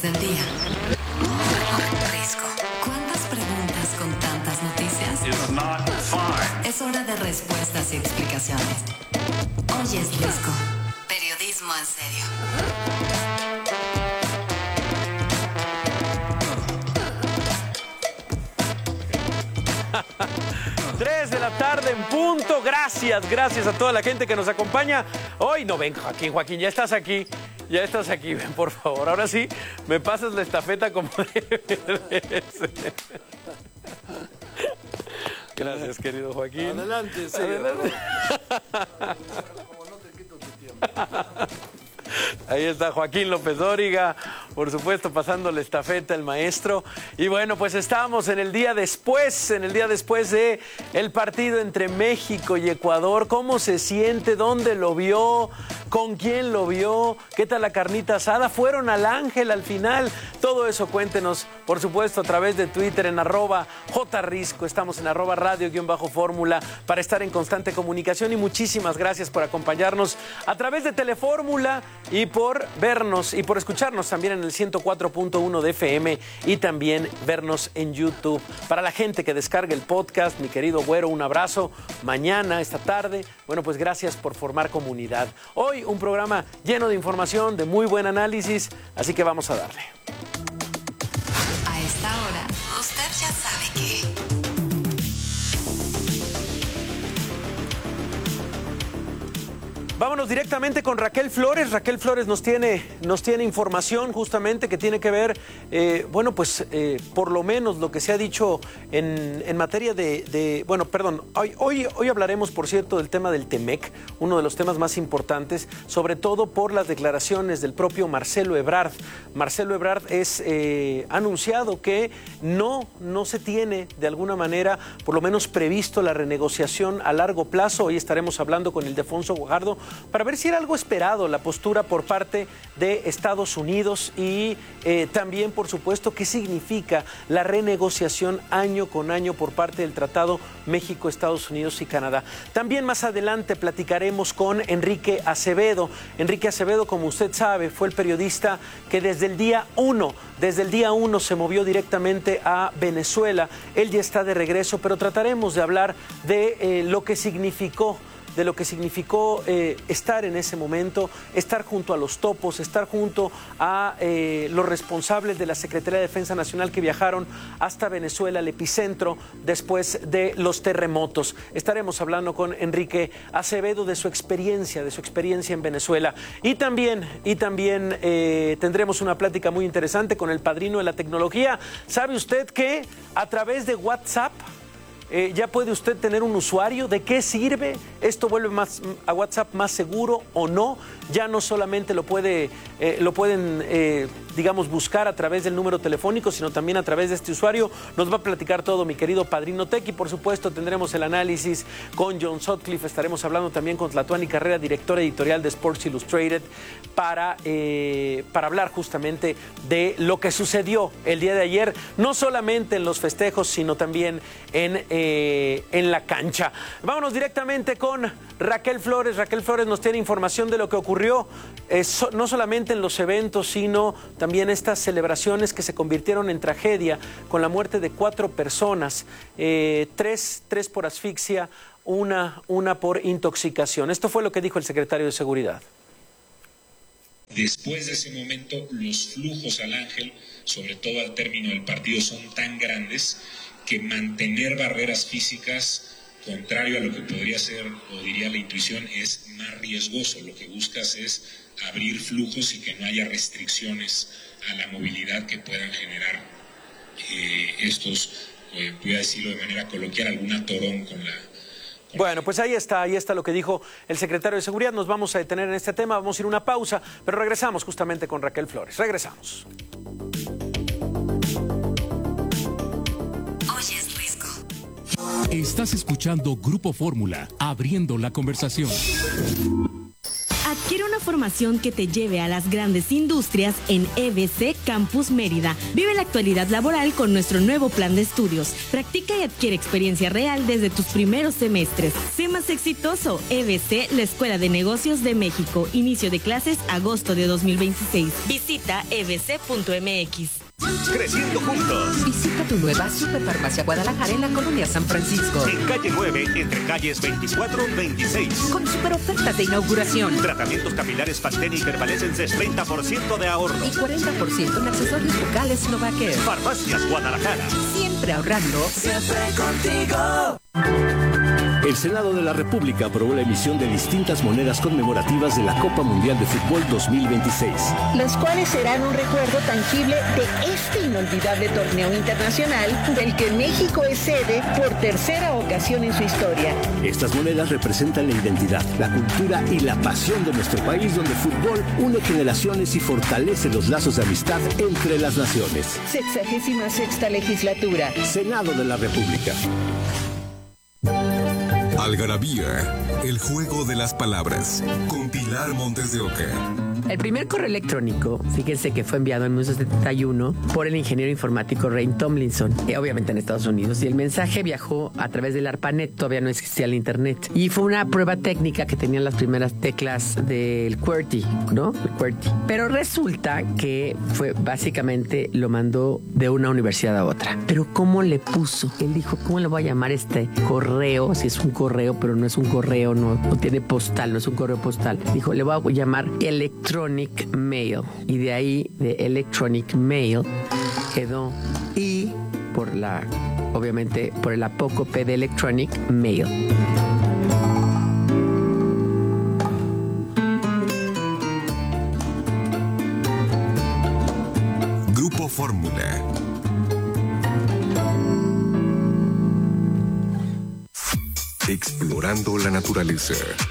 del día. Risco. ¿Cuántas preguntas con tantas noticias? It's not fine. Es hora de respuestas y explicaciones. Hoy es Risco. Periodismo en serio. 3 de la tarde en punto. Gracias a toda la gente que nos acompaña. Hoy no ven, Joaquín, ya estás aquí. Ven, por favor. Ahora sí, me pasas la estafeta como debe ser. Gracias, querido Joaquín. Adelante, sí. Adelante. Como no te quito tu tiempo. Ahí está Joaquín López Dóriga, por supuesto, pasando la estafeta el maestro. Y bueno, pues estamos en el día después de el partido entre México y Ecuador. ¿Cómo se siente? ¿Dónde lo vio? ¿Con quién lo vio? ¿Qué tal la carnita asada? ¿Fueron al Ángel al final? Todo eso cuéntenos, por supuesto, a través de Twitter en @jrisco. Estamos en @radio_fórmula para estar en constante comunicación. Y muchísimas gracias por acompañarnos a través de Telefórmula y por vernos y por escucharnos también en el 104.1 de FM y también vernos en YouTube. Para la gente que descargue el podcast, mi querido Güero, un abrazo. Mañana, esta tarde, bueno, pues gracias por formar comunidad. Hoy un programa lleno de información, de muy buen análisis, así que vamos a darle. A esta hora, usted ya sabe que... Vámonos directamente con Raquel Flores. Raquel Flores nos tiene información justamente que tiene que ver, por lo menos lo que se ha dicho en materia hoy hablaremos, por cierto, del tema del TEMEC, uno de los temas más importantes, sobre todo por las declaraciones del propio Marcelo Ebrard. Marcelo Ebrard ha anunciado que no se tiene de alguna manera, por lo menos previsto, la renegociación a largo plazo. Hoy estaremos hablando con Ildefonso Guajardo para ver si era algo esperado la postura por parte de Estados Unidos y también, por supuesto, qué significa la renegociación año con año por parte del Tratado México, Estados Unidos y Canadá. También más adelante platicaremos con Enrique Acevedo. Enrique Acevedo, como usted sabe, fue el periodista que desde el día 1 se movió directamente a Venezuela. Él ya está de regreso, pero trataremos de hablar de lo que significó estar en ese momento, estar junto a los topos, estar junto a los responsables de la Secretaría de Defensa Nacional que viajaron hasta Venezuela, el epicentro, después de los terremotos. Estaremos hablando con Enrique Acevedo de su experiencia en Venezuela. Y también tendremos una plática muy interesante con el padrino de la tecnología. ¿Sabe usted que a través de WhatsApp ya puede usted tener un usuario? ¿De qué sirve? ¿Esto vuelve a WhatsApp más seguro o no? Ya no solamente lo pueden buscar a través del número telefónico, sino también a través de este usuario. Nos va a platicar todo mi querido Padrino Tech y, por supuesto, tendremos el análisis con John Sutcliffe. Estaremos hablando también con Tlatuani Carrera, directora editorial de Sports Illustrated, para hablar justamente de lo que sucedió el día de ayer, no solamente en los festejos, sino también en la cancha. Vámonos directamente con Raquel Flores. Raquel Flores nos tiene información de lo que ocurrió, no solamente en los eventos, sino también estas celebraciones que se convirtieron en tragedia con la muerte de 4 personas, 3 por asfixia, una por intoxicación. Esto fue lo que dijo el secretario de Seguridad. Después de ese momento, los flujos al Ángel, sobre todo al término del partido, son tan grandes que mantener barreras físicas, contrario a lo que podría ser o diría la intuición, es más riesgoso. Lo que buscas es abrir flujos y que no haya restricciones a la movilidad que puedan generar estos, voy a decirlo de manera coloquial, algún atorón con la... Bueno, pues ahí está lo que dijo el secretario de Seguridad. Nos vamos a detener en este tema, vamos a ir a una pausa, pero regresamos justamente con Raquel Flores. Regresamos. Hoy es Risco. Estás escuchando Grupo Fórmula, abriendo la conversación. Adquiere una una formación que te lleve a las grandes industrias en EBC Campus Mérida. Vive la actualidad laboral con nuestro nuevo plan de estudios. Practica y adquiere experiencia real desde tus primeros semestres. Sé más exitoso. EBC, la Escuela de Negocios de México. Inicio de clases agosto de 2026. Visita ebc.mx. Creciendo juntos. Visita tu nueva Superfarmacia Guadalajara en la colonia San Francisco. En calle 9, entre calles 24 y 26. Con super ofertas de inauguración. Tratamientos capilares Pantene y Pervalescences, 30% de ahorro. Y 40% en accesorios bucales Novacare. Farmacias Guadalajara. Siempre ahorrando. Siempre contigo. El Senado de la República aprobó la emisión de distintas monedas conmemorativas de la Copa Mundial de Fútbol 2026. Las cuales serán un recuerdo tangible de este inolvidable torneo internacional del que México es sede por tercera ocasión en su historia. Estas monedas representan la identidad, la cultura y la pasión de nuestro país, donde el fútbol une generaciones y fortalece los lazos de amistad entre las naciones. 66ª legislatura. Senado de la República. Algarabía, el juego de las palabras, con Pilar Montes de Oca. El primer correo electrónico, fíjense que fue enviado en 1971 por el ingeniero informático Ray Tomlinson, obviamente en Estados Unidos, y el mensaje viajó a través del ARPANET, todavía no existía el internet, y fue una prueba técnica que tenían las primeras teclas del QWERTY, ¿no? El QWERTY. Pero resulta que fue básicamente lo mandó de una universidad a otra. Pero ¿cómo le puso? Él dijo, ¿cómo le voy a llamar este correo? Si es un correo, pero no es un correo, no tiene postal, no es un correo postal. Dijo, le voy a llamar Electronic Mail. Y de ahí, de Electronic Mail, quedó I obviamente, por el apócope de Electronic Mail. Grupo Fórmula. Explorando la naturaleza.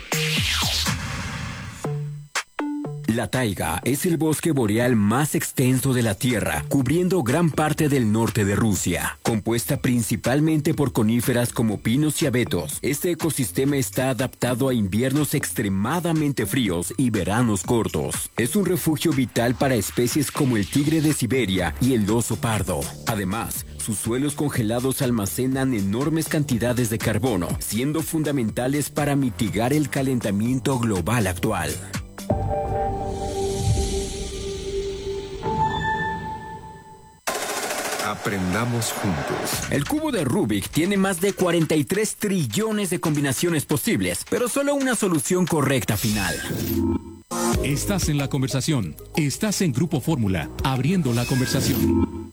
La taiga es el bosque boreal más extenso de la Tierra, cubriendo gran parte del norte de Rusia. Compuesta principalmente por coníferas como pinos y abetos, este ecosistema está adaptado a inviernos extremadamente fríos y veranos cortos. Es un refugio vital para especies como el tigre de Siberia y el oso pardo. Además, sus suelos congelados almacenan enormes cantidades de carbono, siendo fundamentales para mitigar el calentamiento global actual. Aprendamos juntos. El cubo de Rubik tiene más de 43 trillones de combinaciones posibles, pero solo una solución correcta final. Estás en la conversación. Estás en Grupo Fórmula, abriendo la conversación.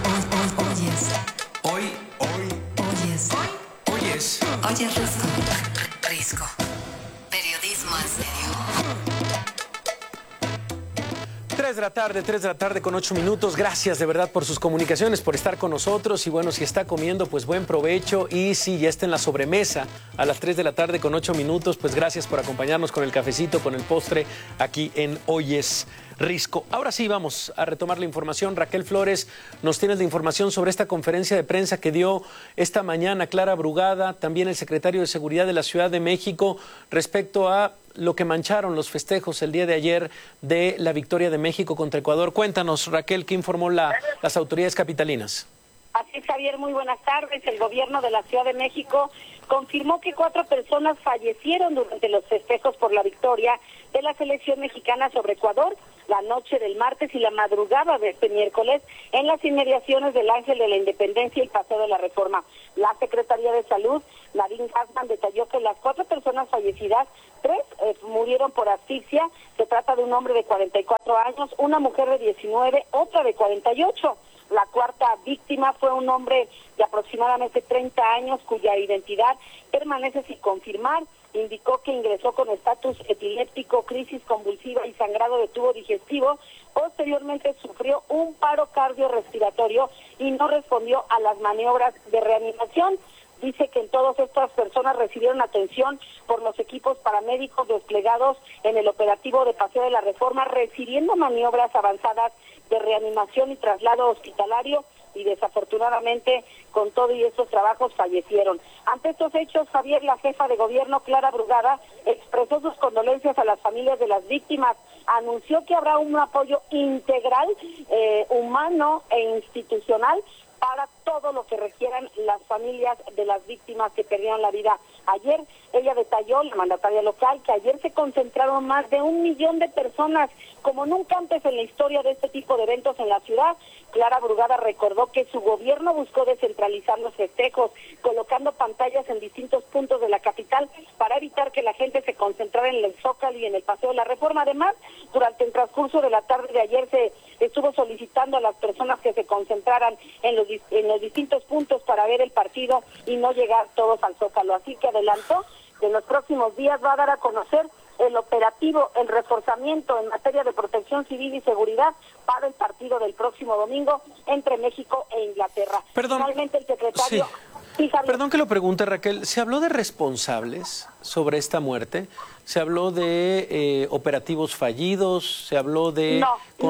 Oyes Risco. Periodismo en serio. 3 de la tarde con 8 minutos. Gracias de verdad por sus comunicaciones, por estar con nosotros. Y bueno, si está comiendo, pues buen provecho. Y si ya está en la sobremesa a las 3 de la tarde con 8 minutos, pues gracias por acompañarnos con el cafecito, con el postre aquí en Oyes Risco. Ahora sí, vamos a retomar la información. Raquel Flores, nos tienes la información sobre esta conferencia de prensa que dio esta mañana Clara Brugada, también el secretario de Seguridad de la Ciudad de México, respecto a lo que mancharon los festejos el día de ayer de la victoria de México contra Ecuador. Cuéntanos, Raquel, ¿qué informó las autoridades capitalinas? Así es, Javier, muy buenas tardes. El gobierno de la Ciudad de México confirmó que 4 personas fallecieron durante los festejos por la victoria de la selección mexicana sobre Ecuador la noche del martes y la madrugada de este miércoles en las inmediaciones del Ángel de la Independencia y Paseo de la Reforma. La Secretaría de Salud, Nadine Gassman, detalló que las 4 personas fallecidas, 3 murieron por asfixia. Se trata de un hombre de 44 años, una mujer de 19, otra de 48. La 4ª víctima fue un hombre de aproximadamente 30 años cuya identidad permanece sin confirmar. Indicó que ingresó con estatus epiléptico, crisis convulsiva y sangrado de tubo digestivo. Posteriormente sufrió un paro cardiorrespiratorio y no respondió a las maniobras de reanimación. Dice que todas estas personas recibieron atención por los equipos paramédicos desplegados en el operativo de Paseo de la Reforma, recibiendo maniobras avanzadas de reanimación y traslado hospitalario. y desafortunadamente con todo y estos trabajos fallecieron. Ante estos hechos, Javier, la jefa de gobierno Clara Brugada expresó sus condolencias a las familias de las víctimas, anunció que habrá un apoyo integral, humano e institucional para todo lo que requieran las familias de las víctimas que perdieron la vida. Ayer ella detalló, la mandataria local, que ayer se concentraron más de 1 millón de personas, como nunca antes en la historia de este tipo de eventos en la ciudad. Clara Brugada recordó que su gobierno buscó descentralizar los festejos, colocando pantallas en distintos puntos de la capital para evitar que la gente se concentrara en el Zócalo y en el Paseo de la Reforma. Además, durante el transcurso de la tarde de ayer se estuvo solicitando a las personas que se concentraran en los distintos puntos para ver el partido y no llegar todos al Zócalo. Así que adelantó que en los próximos días va a dar a conocer el operativo, el reforzamiento en materia de protección civil y seguridad para el partido del próximo domingo entre México e Inglaterra. Finalmente el secretario... Sí. Perdón que lo pregunte, Raquel. ¿Se habló de responsables sobre esta muerte? ¿Se habló de operativos fallidos? ¿Se habló de...?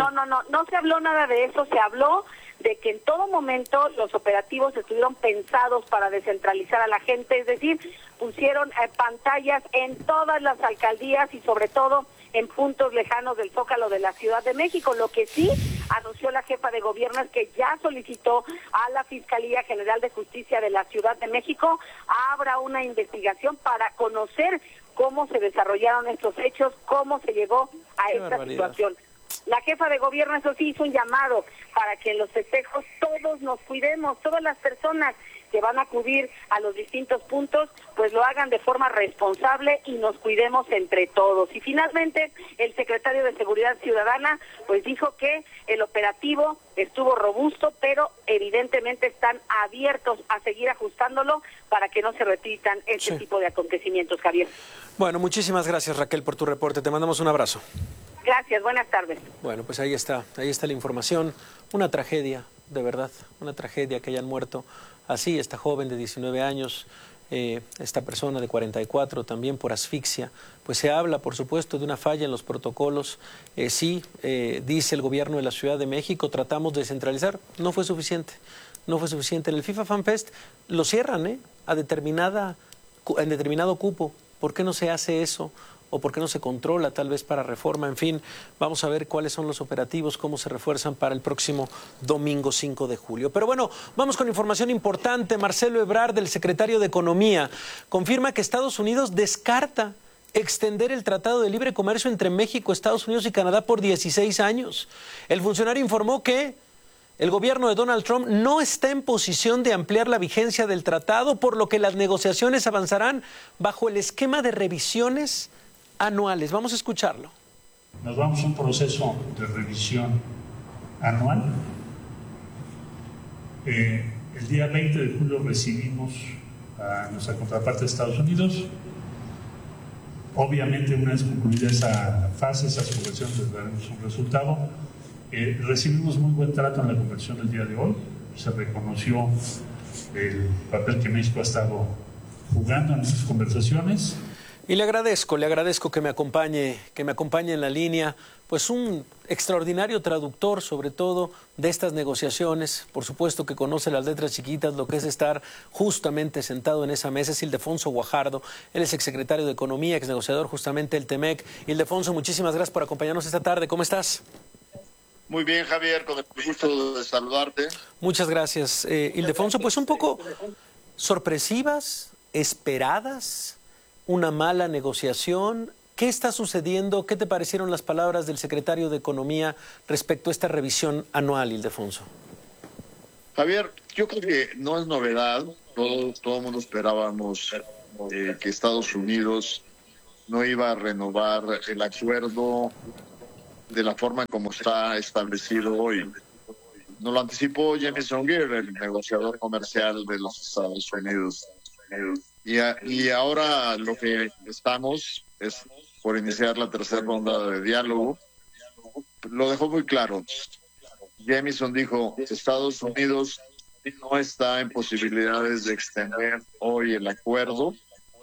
No se habló nada de eso. Se habló de que en todo momento los operativos estuvieron pensados para descentralizar a la gente, es decir, pusieron pantallas en todas las alcaldías y sobre todo en puntos lejanos del Zócalo de la Ciudad de México. Lo que sí anunció la jefa de gobierno es que ya solicitó a la Fiscalía General de Justicia de la Ciudad de México abra una investigación para conocer cómo se desarrollaron estos hechos, cómo se llegó a esta situación. La jefa de gobierno, eso sí, hizo un llamado para que en los festejos todos nos cuidemos, todas las personas que van a acudir a los distintos puntos, pues lo hagan de forma responsable y nos cuidemos entre todos. Y finalmente, el secretario de Seguridad Ciudadana, pues dijo que el operativo estuvo robusto, pero evidentemente están abiertos a seguir ajustándolo para que no se repitan este tipo de acontecimientos, Javier. Bueno, muchísimas gracias, Raquel, por tu reporte. Te mandamos un abrazo. Gracias, buenas tardes. Bueno, pues ahí está la información. Una tragedia, de verdad, una tragedia que hayan muerto así esta joven de 19 años, esta persona de 44 también por asfixia. Pues se habla, por supuesto, de una falla en los protocolos. Dice el gobierno de la Ciudad de México, tratamos de centralizar. No fue suficiente, no fue suficiente. En el FIFA Fan Fest lo cierran, en determinado cupo. ¿Por qué no se hace eso? ¿O por qué no se controla tal vez para Reforma? En fin, vamos a ver cuáles son los operativos, cómo se refuerzan para el próximo domingo 5 de julio. Pero bueno, vamos con información importante. Marcelo Ebrard, el secretario de Economía, confirma que Estados Unidos descarta extender el Tratado de Libre Comercio entre México, Estados Unidos y Canadá por 16 años. El funcionario informó que el gobierno de Donald Trump no está en posición de ampliar la vigencia del tratado, por lo que las negociaciones avanzarán bajo el esquema de revisiones anuales. Vamos a escucharlo. Nos vamos a un proceso de revisión anual. El día 20 de julio recibimos a nuestra contraparte de Estados Unidos. Obviamente, una vez concluida esa fase, esas conversaciones, les daremos un resultado. Recibimos muy buen trato en la conversación del día de hoy. Se reconoció el papel que México ha estado jugando en esas conversaciones. Y le agradezco que me acompañe en la línea, pues un extraordinario traductor, sobre todo, de estas negociaciones. Por supuesto que conoce las letras chiquitas, lo que es estar justamente sentado en esa mesa. Es Ildefonso Guajardo, él es exsecretario de Economía, exnegociador justamente del TEMEC. Ildefonso, muchísimas gracias por acompañarnos esta tarde. ¿Cómo estás? Muy bien, Javier, con el gusto de saludarte. Muchas gracias. Ildefonso, pues un poco sorpresivas, esperadas, una mala negociación. ¿Qué está sucediendo? ¿Qué te parecieron las palabras del secretario de Economía respecto a esta revisión anual, Ildefonso? Javier, yo creo que no es novedad. Todo el mundo esperábamos que Estados Unidos no iba a renovar el acuerdo de la forma como está establecido hoy. Nos lo anticipó Jamieson Greer, el negociador comercial de los Estados Unidos. Y ahora lo que estamos es por iniciar la tercera ronda de diálogo. Lo dejó muy claro. Jamieson dijo, Estados Unidos no está en posibilidades de extender hoy el acuerdo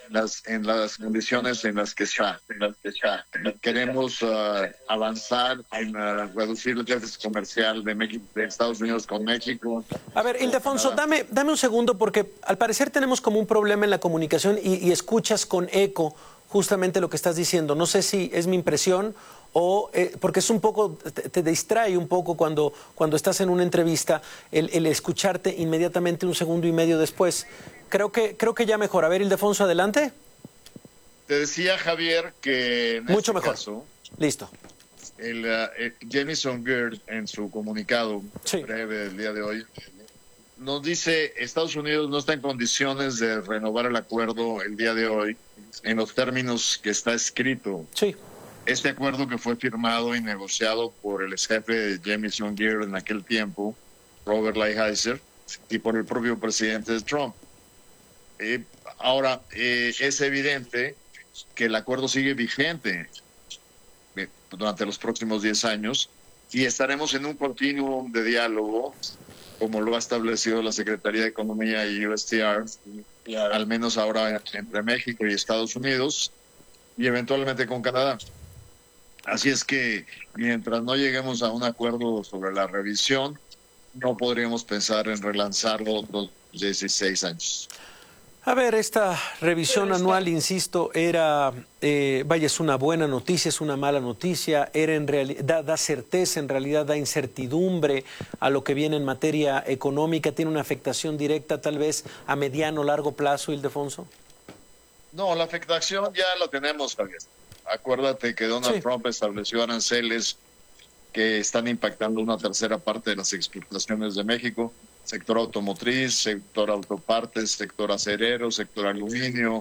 en las condiciones en las que está. Queremos avanzar en reducir el déficit comercial de Estados Unidos con México. A ver, Ildefonso, dame un segundo, porque al parecer tenemos como un problema en la comunicación y escuchas con eco justamente lo que estás diciendo. No sé si es mi impresión o porque es un poco, te distrae un poco cuando estás en una entrevista el escucharte inmediatamente un segundo y medio después. Creo que ya mejor. A ver, Ildefonso, adelante. Te decía, Javier, que en mucho este mejor. Caso, listo. Jamieson Gerd, en su comunicado breve del día de hoy, nos dice: Estados Unidos no está en condiciones de renovar el acuerdo el día de hoy en los términos que está escrito. Sí. Este acuerdo que fue firmado y negociado por el ex jefe de Jamieson Gerd en aquel tiempo, Robert Lighthizer, y por el propio presidente Trump. Ahora, es evidente que el acuerdo sigue vigente durante los próximos 10 años y estaremos en un continuum de diálogo, como lo ha establecido la Secretaría de Economía y USTR, al menos ahora entre México y Estados Unidos, y eventualmente con Canadá. Así es que mientras no lleguemos a un acuerdo sobre la revisión, no podríamos pensar en relanzarlo los 16 años. A ver, esta revisión anual, insisto, es una buena noticia, es una mala noticia, da certeza, en realidad da incertidumbre a lo que viene en materia económica, tiene una afectación directa tal vez a mediano o largo plazo, Ildefonso. No, la afectación ya la tenemos, Javier. Acuérdate que Donald Trump estableció aranceles que están impactando una tercera parte de las exportaciones de México. Sector automotriz, sector autopartes, sector acerero, sector aluminio,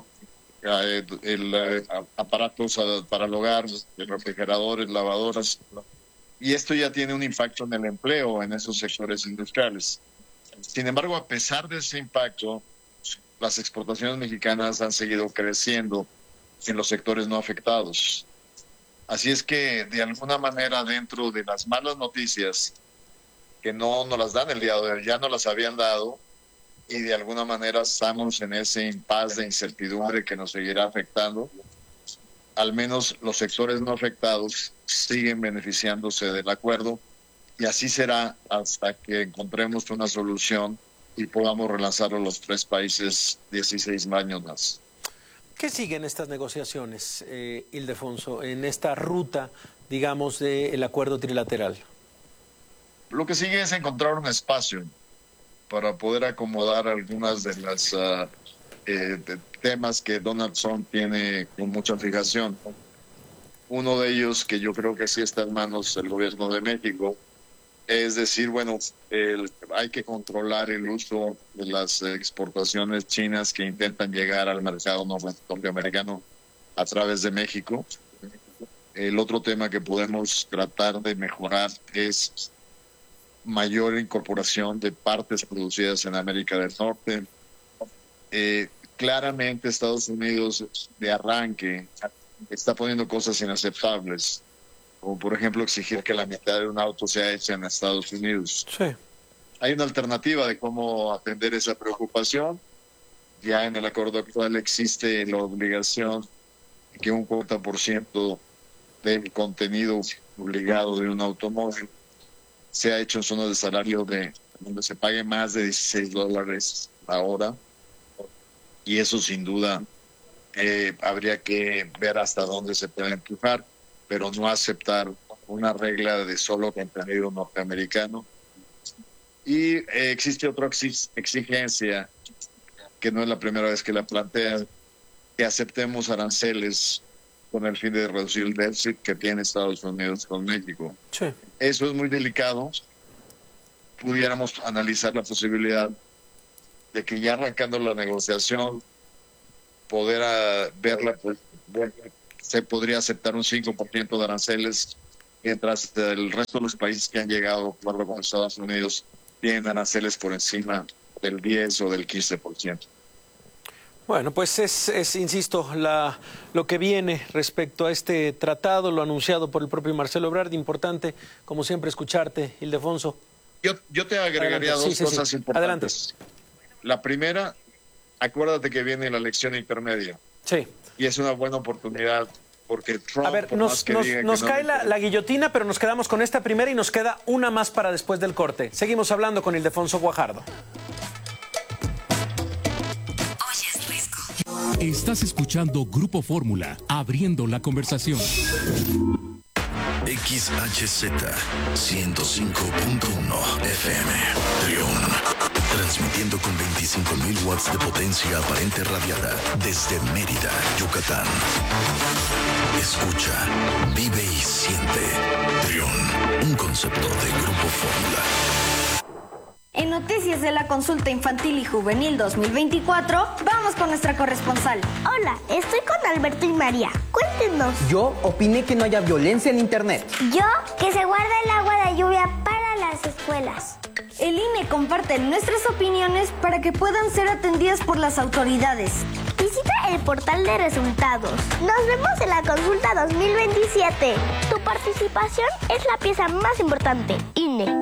aparatos para el hogar, refrigeradores, lavadoras. Y esto ya tiene un impacto en el empleo en esos sectores industriales. Sin embargo, a pesar de ese impacto, las exportaciones mexicanas han seguido creciendo en los sectores no afectados. Así es que, de alguna manera, dentro de las malas noticias, que no nos las dan el día de hoy, ya no las habían dado, y de alguna manera estamos en ese impasse de incertidumbre que nos seguirá afectando. Al menos los sectores no afectados siguen beneficiándose del acuerdo, y así será hasta que encontremos una solución y podamos relanzarlo los 3 países 16 años más. ¿Qué siguen estas negociaciones, Ildefonso, en esta ruta, digamos, del acuerdo trilateral? Lo que sigue es encontrar un espacio para poder acomodar algunas de las temas que Donald Trump tiene con mucha fijación. Uno de ellos, que yo creo que sí está en manos del gobierno de México, es decir, bueno, hay que controlar el uso de las exportaciones chinas que intentan llegar al mercado norteamericano a través de México. El otro tema que podemos tratar de mejorar es mayor incorporación de partes producidas en América del Norte. Claramente Estados Unidos de arranque está poniendo cosas inaceptables, como por ejemplo exigir que la mitad de un auto sea hecha en Estados Unidos. Sí. Hay una alternativa de cómo atender esa preocupación. Ya en el acuerdo actual existe la obligación de que un 40% del contenido obligado de un automóvil sea hecho en zonas de salario donde se pague más de $16 la hora, y eso sin duda habría que ver hasta dónde se puede empujar, pero no aceptar una regla de solo contenido norteamericano. Y existe otra exigencia, que no es la primera vez que la plantean, que aceptemos aranceles con el fin de reducir el déficit que tiene Estados Unidos con México. Sí. Eso es muy delicado. Pudiéramos analizar la posibilidad de que ya arrancando la negociación, poder verla, pues, bueno, se podría aceptar un 5% de aranceles, mientras el resto de los países que han llegado a acuerdo con Estados Unidos tienen aranceles por encima del 10 o del 15%. Bueno, pues es insisto, lo que viene respecto a este tratado, lo anunciado por el propio Marcelo Ebrard. Importante, como siempre, escucharte, Ildefonso. Yo te agregaría dos cosas importantes. Adelante. La primera, acuérdate que viene la elección intermedia. Sí. Y es una buena oportunidad porque Trump... A ver, nos cae la guillotina, pero nos quedamos con esta primera y nos queda una más para después del corte. Seguimos hablando con Ildefonso Guajardo. Estás escuchando Grupo Fórmula, abriendo la conversación. XHZ 105.1 FM Trión, transmitiendo con 25.000 watts de potencia aparente radiada desde Mérida, Yucatán. Escucha, vive y siente Trión, un concepto de Grupo Fórmula. En noticias de la consulta infantil y juvenil 2024, vamos con nuestra corresponsal. Hola, estoy con Alberto y María. Cuéntenos. Yo opiné que no haya violencia en internet. Yo, que se guarda el agua de lluvia para las escuelas. El INE comparte nuestras opiniones para que puedan ser atendidas por las autoridades. Visita el portal de resultados. Nos vemos en la consulta 2027. Tu participación es la pieza más importante. INE.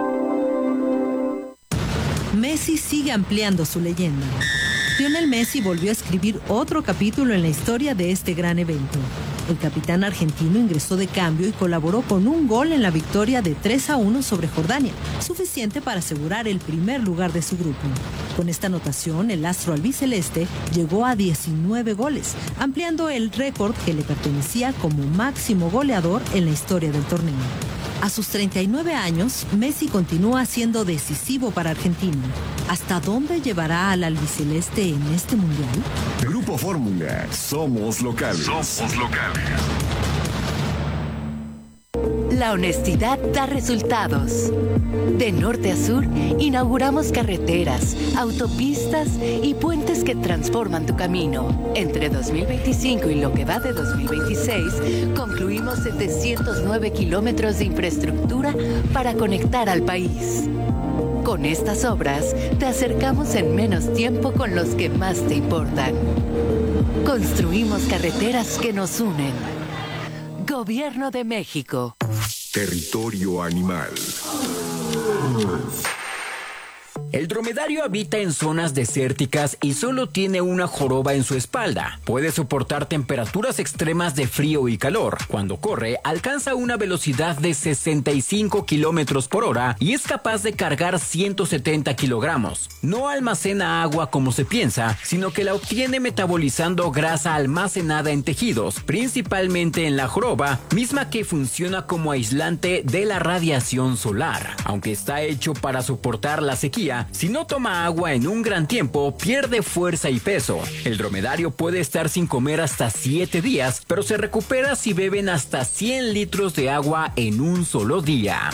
Messi sigue ampliando su leyenda. Lionel Messi volvió a escribir otro capítulo en la historia de este gran evento. El capitán argentino ingresó de cambio y colaboró con un gol en la victoria de 3-1 sobre Jordania, suficiente para asegurar el primer lugar de su grupo. Con esta anotación, el astro albiceleste llegó a 19 goles, ampliando el récord que le pertenecía como máximo goleador en la historia del torneo. A sus 39 años, Messi continúa siendo decisivo para Argentina. ¿Hasta dónde llevará al albiceleste en este mundial? Grupo Fórmula, somos locales. Somos locales. La honestidad da resultados. De norte a sur, inauguramos carreteras, autopistas y puentes que transforman tu camino. Entre 2025 y lo que va de 2026, concluimos 709 kilómetros de infraestructura para conectar al país. Con estas obras, te acercamos en menos tiempo con los que más te importan. Construimos carreteras que nos unen. Gobierno de México. Territorio animal. El dromedario habita en zonas desérticas y solo tiene una joroba en su espalda. Puede soportar temperaturas extremas de frío y calor. Cuando corre, alcanza una velocidad de 65 kilómetros por hora y es capaz de cargar 170 kilogramos. No almacena agua como se piensa, sino que la obtiene metabolizando grasa almacenada en tejidos, principalmente en la joroba, misma que funciona como aislante de la radiación solar. Aunque está hecho para soportar la sequía, si no toma agua en un gran tiempo, pierde fuerza y peso. El dromedario puede estar sin comer hasta 7 días, pero se recupera si beben hasta 100 litros de agua en un solo día.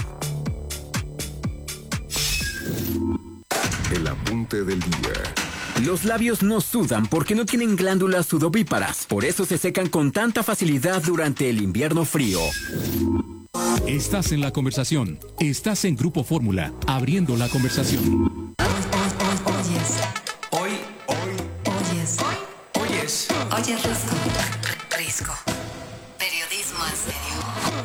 El apunte del día. Los labios no sudan porque no tienen glándulas sudovíparas. Por eso se secan con tanta facilidad durante el invierno frío. Estás en la conversación. Estás en Grupo Fórmula, abriendo la conversación. Oye, Risco. Periodismo en serio.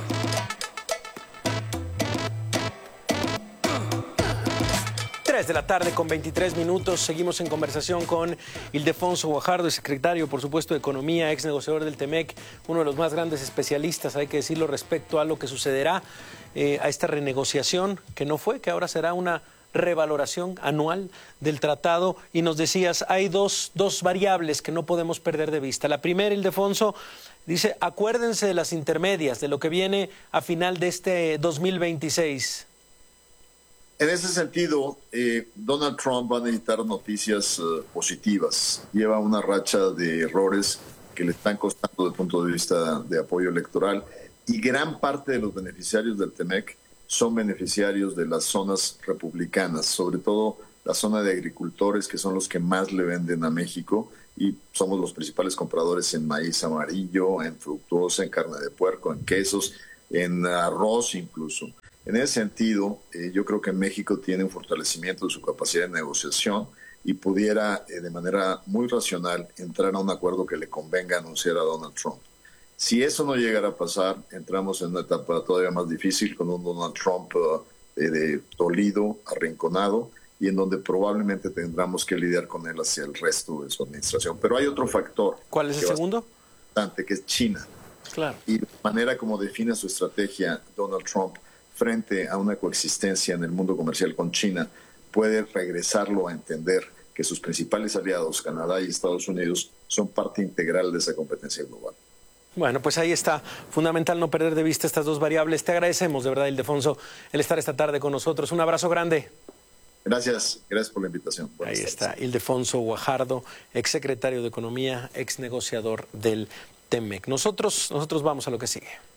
3 de la tarde con 23 minutos. Seguimos en conversación con Ildefonso Guajardo, secretario, por supuesto, de Economía, ex negociador del TEMEC, uno de los más grandes especialistas, hay que decirlo, respecto a lo que sucederá a esta renegociación, que no fue, que ahora será una revaloración anual del tratado. Y nos decías, hay dos variables que no podemos perder de vista. La primera, Ildefonso, dice, acuérdense de las intermedias, de lo que viene a final de este 2026. En ese sentido, Donald Trump va a necesitar noticias positivas. Lleva una racha de errores que le están costando desde el punto de vista de apoyo electoral, y gran parte de los beneficiarios del TEMEC son beneficiarios de las zonas republicanas, sobre todo la zona de agricultores, que son los que más le venden a México, y somos los principales compradores en maíz amarillo, en fructuosa, en carne de puerco, en quesos, en arroz incluso. En ese sentido, yo creo que México tiene un fortalecimiento de su capacidad de negociación y pudiera, de manera muy racional, entrar a un acuerdo que le convenga anunciar a Donald Trump. Si eso no llegara a pasar, entramos en una etapa todavía más difícil, con un Donald Trump dolido, arrinconado, y en donde probablemente tendremos que lidiar con él hacia el resto de su administración. Pero hay otro factor. ¿Cuál es el segundo? Que es China. Claro. Y la manera como define su estrategia Donald Trump frente a una coexistencia en el mundo comercial con China puede regresarlo a entender que sus principales aliados, Canadá y Estados Unidos, son parte integral de esa competencia global. Bueno, pues ahí está. Fundamental no perder de vista estas dos variables. Te agradecemos de verdad, Ildefonso, el estar esta tarde con nosotros. Un abrazo grande. Gracias por la invitación. Buenas tardes. Está Ildefonso Guajardo, exsecretario de Economía, exnegociador del TEMEC. Nosotros vamos a lo que sigue.